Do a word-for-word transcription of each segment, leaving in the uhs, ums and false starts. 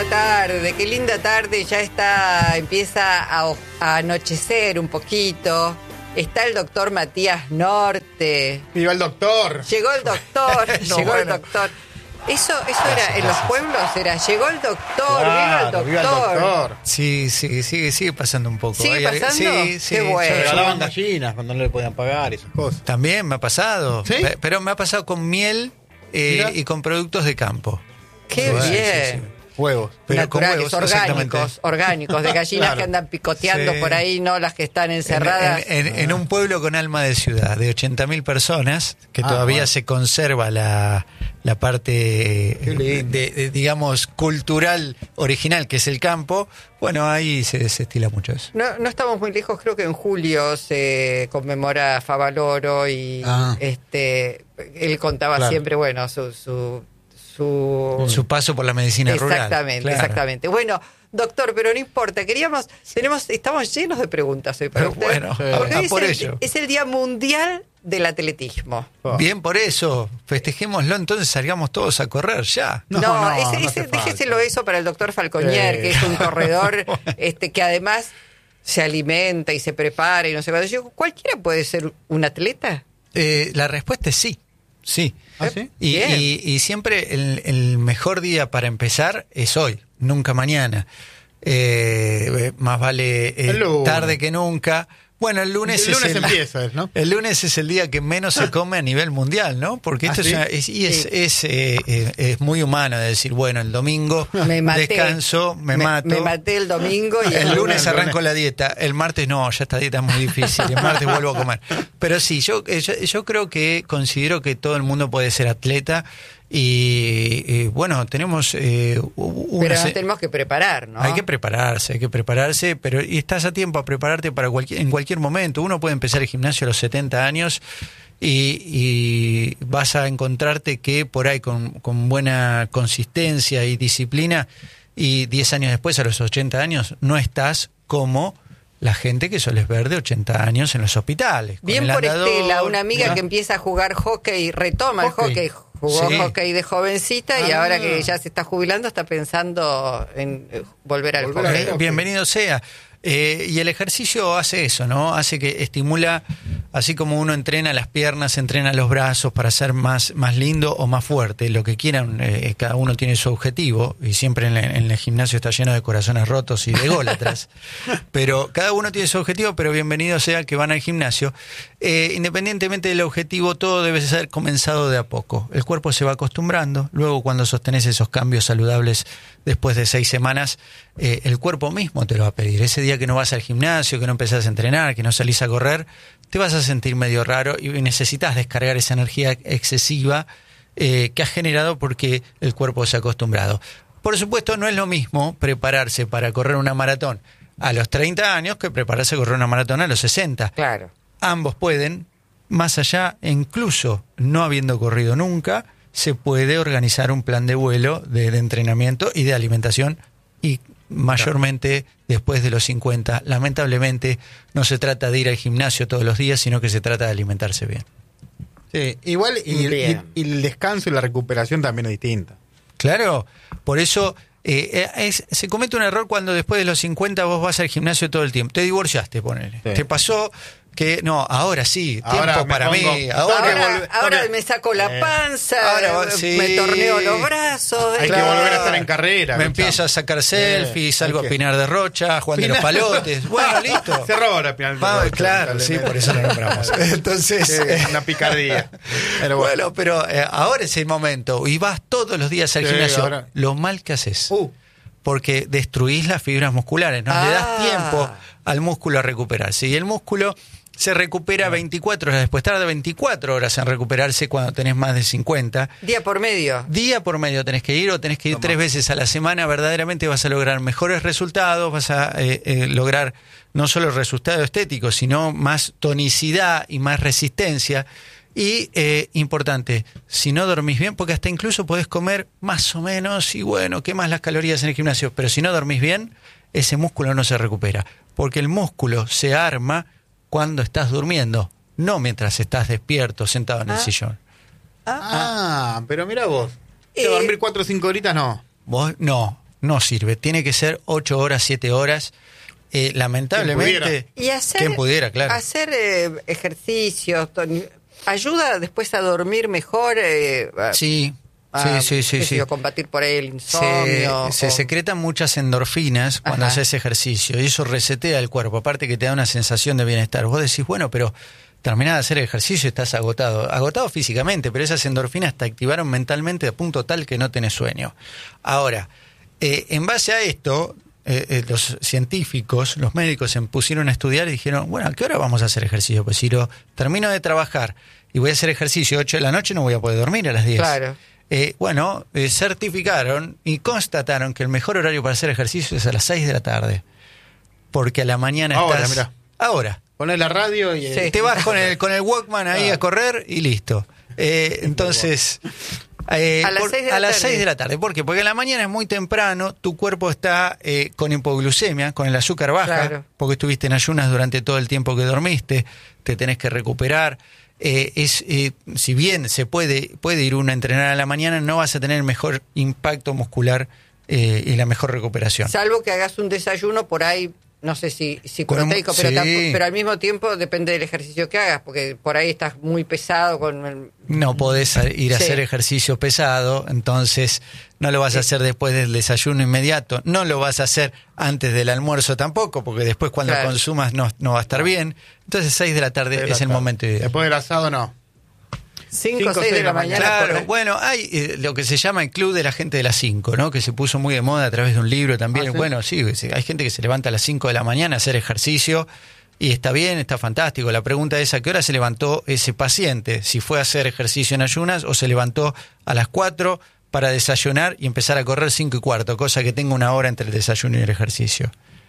linda tarde, qué linda tarde, ya está, empieza a, a anochecer un poquito. Está el doctor Matías Norte. ¡Viva el doctor! Llegó el doctor, no, llegó bueno. el doctor. Eso, eso era en los pueblos, era llegó el doctor, Claro, viva el doctor. viva el doctor. Sí, sí, sigue, sigue pasando un poco. ¿Sigue Hay- pasando? Sí, sí. Qué bueno. Yo- Se yo- regalaban gallinas cuando no le podían pagar y esas cosas. También me ha pasado. ¿Sí? Pe- Pero me ha pasado con miel eh, Mirá. y con productos de campo. Qué Bueno, bien. sí, sí. Huevos. Pero con Naturales, huevos, exactamente. orgánicos, orgánicos, de gallinas Claro. que andan picoteando Sí. por ahí, no las que están En, encerradas. en- en- en un pueblo con alma de ciudad, de ochenta mil personas, que Ah, todavía bueno. se conserva la, la parte, Qué eh, lindo. de, de, digamos, cultural original, que es el campo. Bueno, ahí se, se estila mucho eso. No, no estamos muy lejos, creo que en julio se conmemora Favaloro y Ah. este él contaba Claro. siempre, bueno, su su su, Su paso por la medicina rural. exactamente, Claro. exactamente. Bueno, doctor, pero no importa, queríamos, tenemos, estamos llenos de preguntas hoy para usted. Bueno, Sí. Porque ah, hoy por es, el, ello. es el Día Mundial del Atletismo. Oh. Bien por eso, festejémoslo, entonces salgamos todos a correr ya. No, No, no, ese, no ese- hace falta. déjeselo eso para el doctor Falconier, Sí. que es un corredor este que además se alimenta y se prepara y no sé cuánto. Yo, ¿cualquiera puede ser un atleta? Eh, la respuesta es sí, sí. ¿Ah, sí? Y, Bien. y- y siempre el, el mejor día para empezar es hoy, nunca mañana. Eh, más vale eh, El lunes. tarde que nunca. Bueno, el lunes, El lunes es el, empieza, ¿no? el lunes es el día que menos se come a nivel mundial, ¿no? Porque ¿Ah, esto sí? es, una- es- y es, Sí. es, eh, eh, es muy humano de decir, bueno, el domingo Me maté. descanso, me, mato. Me maté el domingo y El lunes el arranco lunes. la dieta, el martes no, ya esta dieta es muy difícil, el martes vuelvo a comer. Pero sí, yo, eh, yo, yo creo que considero que todo el mundo puede ser atleta y, eh, bueno, tenemos eh, una... Pero nos se- tenemos que preparar, ¿no? Hay que prepararse, hay que prepararse, pero y estás a tiempo a prepararte para cualquier, en cualquier momento. Uno puede empezar el gimnasio a los setenta años y, y vas a encontrarte que por ahí con, con buena consistencia y disciplina y diez años después, a los ochenta años, no estás como la gente que sueles ver de ochenta años en los hospitales. con Bien el por andador, Estela, una amiga ¿no? que empieza a jugar hockey, retoma el Hockey. hockey, jugó Sí. hockey de jovencita y Ah. ahora que ya se está jubilando está pensando en eh, volver al Volver al hockey. Eh, bienvenido sea. Eh, y el ejercicio hace eso, ¿no? Hace que estimula, así como uno entrena las piernas, entrena los brazos para ser más, más lindo o más fuerte, lo que quieran, eh, cada uno tiene su objetivo, y siempre en, la- en el gimnasio está lleno de corazones rotos y de gólatras. Pero cada uno tiene su objetivo, pero bienvenido sea que van al gimnasio. Eh, independientemente del objetivo, todo debe ser comenzado de a poco. El cuerpo se va acostumbrando, luego cuando sostenés esos cambios saludables después de seis semanas, eh, el cuerpo mismo te lo va a pedir. Ese día que no vas al gimnasio, que no empezás a entrenar, que no salís a correr, te vas a sentir medio raro y necesitas descargar esa energía excesiva eh, que has generado porque el cuerpo se ha acostumbrado. Por supuesto, no es lo mismo prepararse para correr una maratón a los treinta años que prepararse a correr una maratón a los sesenta. Claro. Ambos pueden, más allá, e incluso no habiendo corrido nunca, se puede organizar un plan de vuelo, de, de entrenamiento y de alimentación, y mayormente después de los cincuenta. Lamentablemente no se trata de ir al gimnasio todos los días, sino que se trata de alimentarse bien. Sí, igual y, Bien. y- y el descanso y la recuperación también es distinta. Claro, por eso eh, es- se comete un error cuando después de los cincuenta vos vas al gimnasio todo el tiempo. Te divorciaste, ponele. Sí. Te pasó que, no, ahora sí, Ahora tiempo me para pongo- mí. Ahora, Ahora, volver- ahora ahora- me saco la Eh, panza, ahora va- sí. me torneo los brazos. Hay Claro. que volver a estar en carrera. me ¿no, empiezo chamo? a sacar selfies, Eh, salgo hay a que- Pinar de Rocha, Juan de los Pinar- Palotes. Bueno, listo. Se roba la Pinar de Va, Rocha, claro, sí, lamentablemente. por eso lo nombramos. Entonces, Sí, una picardía. Pero bueno. bueno, pero eh, ahora es el momento. Y vas todos los días al Sí, gimnasio. ahora. Lo mal que haces. Uh, Porque destruís las fibras musculares, no Ah. le das tiempo al músculo a recuperarse. Y el músculo se recupera veinticuatro horas después, tarda veinticuatro horas en recuperarse cuando tenés más de cincuenta. Día por medio. Día por medio tenés que ir o tenés que ir Toma. tres veces a la semana, verdaderamente vas a lograr mejores resultados, vas a eh, eh, lograr no solo el resultado estético, sino más tonicidad y más resistencia. Y, eh, importante, si no dormís bien, porque hasta incluso podés comer más o menos y bueno, quemas las calorías en el gimnasio, pero si no dormís bien, ese músculo no se recupera, porque el músculo se arma cuando estás durmiendo, no mientras estás despierto, sentado en el Ah. sillón. ah, pero mira vos. Eh. ¿Te dormir cuatro o cinco horitas? No. Vos, no. no sirve. Tiene que ser ocho horas, siete horas. Eh, lamentablemente, Y hacer, quien pudiera, claro. hacer eh, ejercicios, Tony, ayuda después a dormir mejor. Eh, a- Sí, a, sí, sí, sí. qué sé sí. yo, combatir por ahí el Se, insomnio. se o- secretan muchas endorfinas cuando Ajá. haces ejercicio y eso resetea el cuerpo, aparte que te da una sensación de bienestar. Vos decís, bueno, pero terminás de hacer ejercicio y estás agotado. Agotado físicamente, pero esas endorfinas te activaron mentalmente a punto tal que no tenés sueño. Ahora, eh, en base a esto, eh, eh, los científicos, los médicos se pusieron a estudiar y dijeron, bueno, ¿a qué hora vamos a hacer ejercicio? Pues si lo termino de trabajar y voy a hacer ejercicio a ocho de la noche, no voy a poder dormir a las diez. Claro. Eh, bueno, eh, certificaron y constataron que el mejor horario para hacer ejercicio es a las seis de la tarde. Porque a la mañana Ahora, estás... mirá. Ahora. Pones la radio y... Sí. Te vas con el, con el Walkman ahí Claro. a correr y listo. Eh, entonces... eh, A las por- seis de la a las tarde. seis de la tarde. ¿Por qué? Porque a la mañana es muy temprano, tu cuerpo está eh, con hipoglucemia, con el azúcar baja, Claro. porque estuviste en ayunas durante todo el tiempo que dormiste, te tenés que recuperar. Eh, es eh, si bien se puede puede ir uno a entrenar a la mañana, no vas a tener el mejor impacto muscular eh, y la mejor recuperación. Salvo que hagas un desayuno por ahí, no sé si, si Con un- proteico, pero, sí. tampoco- pero al mismo tiempo depende del ejercicio que hagas, porque por ahí estás muy pesado con el... No podés a- ir a Sí. hacer ejercicio pesado, entonces no lo vas a hacer después del desayuno inmediato, no lo vas a hacer antes del almuerzo tampoco, porque después cuando Claro. consumas no, no va a estar bien. Entonces seis de la tarde de la es el tarde. momento ideal. Después del asado, no. cinco o seis de la mañana. Claro, correr. bueno, hay eh, lo que se llama el Club de la Gente de las cinco, ¿no? Que se puso muy de moda a través de un libro también. ¿Ah, sí? Bueno, sí, sí, hay gente que se levanta a las cinco de la mañana a hacer ejercicio y está bien, está fantástico. La pregunta es a qué hora se levantó ese paciente, si fue a hacer ejercicio en ayunas o se levantó a las cuatro para desayunar y empezar a correr cinco y cuarto, cosa que tenga una hora entre el desayuno y el ejercicio.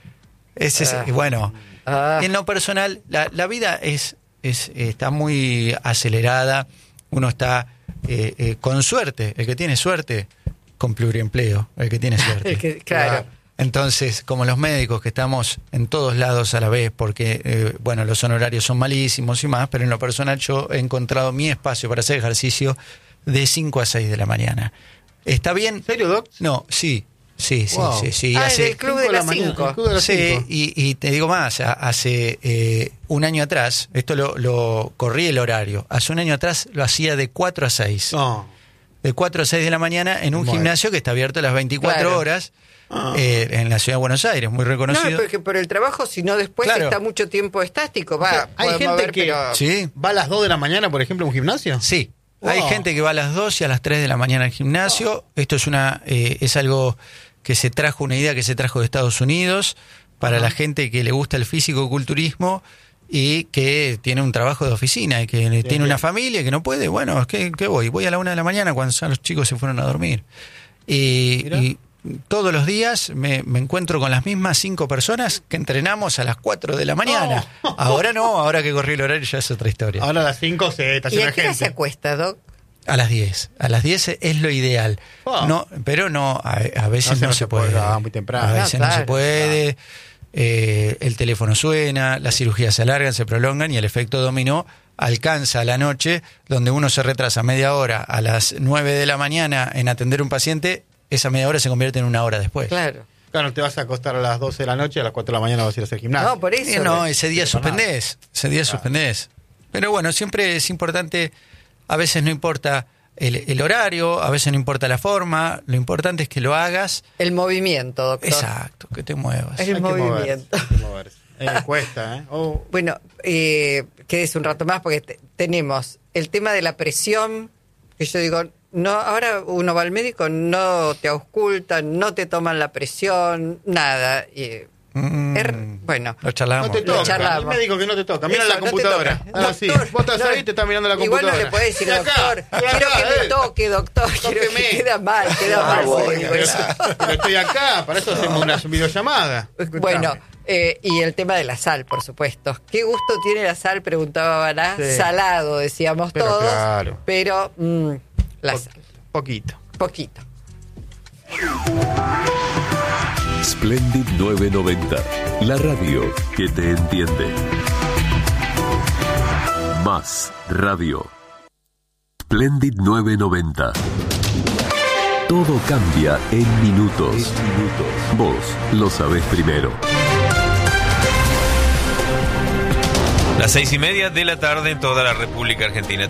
Ese es, Ah. bueno, Ah. en lo personal, la, la vida es, es está muy acelerada. Uno está eh, eh, con suerte. El que tiene suerte, con pluriempleo. El que tiene suerte. El que- claro. Entonces, como los médicos que estamos en todos lados a la vez, porque, eh, bueno, los honorarios son malísimos y más, pero en lo personal yo he encontrado mi espacio para hacer ejercicio de cinco a seis de la mañana. ¿Está bien? ¿En serio, Doc? No, sí, sí, sí, Wow. sí. sí. Ah, Hace- el club de cinco de la las mañana, cinco. el club de las Sí, cinco. y, y te digo más, a- hace eh, un año atrás, esto lo, lo corrí el horario, hace un año atrás lo hacía de cuatro a seis. No. De cuatro a seis de la mañana en un Bueno. gimnasio que está abierto las veinticuatro Claro. horas eh, en la ciudad de Buenos Aires, muy No, reconocido. porque por el trabajo, si no después Claro. está mucho tiempo estático. O Va, sea, hay podemos gente ver, que pero- Sí, va a las dos de la mañana, por ejemplo, a un gimnasio. sí. Wow. Hay gente que va a las dos y a las tres de la mañana al gimnasio. Esto es una eh, es algo que se trajo, una idea que se trajo de Estados Unidos para la gente que le gusta el físico-culturismo y que tiene un trabajo de oficina y que tiene bien. una familia y que no puede. Bueno, ¿qué, qué voy? Voy a la una de la mañana cuando ya los chicos se fueron a dormir. Y, Mirá. y todos los días me, me encuentro con las mismas cinco personas que entrenamos a las cuatro de la mañana. Oh. Ahora no, ahora que corrí el horario ya es otra historia. Ahora a las cinco se está ¿Y llena a de qué hora se gente. acuesta, Doc? A las diez. A las diez es lo ideal. Oh. No, pero no, a, a veces No, no, se se no se puede, puede. ah, muy temprano. A No, veces no claro, se puede. eh, el teléfono suena, las cirugías se alargan, se prolongan y el efecto dominó alcanza a la noche, donde uno se retrasa media hora a las nueve de la mañana en atender un paciente, esa media hora se convierte en una hora después. Claro. Claro, te vas a acostar a las doce de la noche, a las cuatro de la mañana vas a ir a hacer gimnasio. No, por Eh, eso. no, ese día Eso nada. suspendés, ese día suspendés. Pero bueno, siempre es importante, a veces no importa el, el horario, a veces no importa la forma, lo importante es que lo hagas. El movimiento, doctor. Exacto, que te muevas. El Hay que movimiento. moverse, hay que moverse. Eh, cuesta, ¿eh? Oh. Bueno, eh, quédese un rato más porque te- tenemos el tema de la presión, que yo digo, no, ahora uno va al médico, no te auscultan, no te toman la presión, nada. Y, Mm, er- bueno, lo charlamos. No te Lo toca. charlamos. El médico que no te toca. Mira Eso, la no te computadora. toca. Ah, sí. Doctor, Vos estás no, ahí y te está mirando la igual computadora. no le podés decir, Ven acá, doctor, ven quiero acá, que me eh. toque, doctor, quiero que Tóqueme. queda mal, queda Ah, mal. bueno, sí, pero, eso. pero estoy acá, para eso hacemos una videollamada. Bueno, eh, y el tema de la sal, por supuesto. ¿Qué gusto tiene la sal? Preguntaba Baná. Sí. Salado, decíamos Pero todos. claro. Pero mm, la Po- sal, Poquito. poquito. Splendid novecientos noventa, la radio que te entiende. Más radio. Splendid novecientos noventa. Todo cambia en minutos. Vos lo sabés primero. Las seis y media de la tarde en toda la República Argentina.